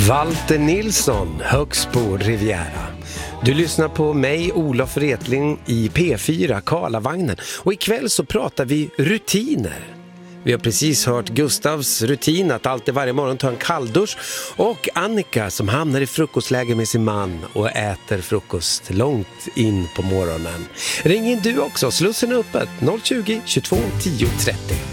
Walter Nilsson, högst på Riviera. Du lyssnar på mig, Olof Wretling, i P4, Karlavagnen. Och ikväll så pratar vi rutiner. Vi har precis hört Gustavs rutin att alltid varje morgon ta en kalldusch. Och Annika som hamnar i frukostläge med sin man och äter frukost långt in på morgonen. Ring in du också, slussen är öppet 020 22 10 30.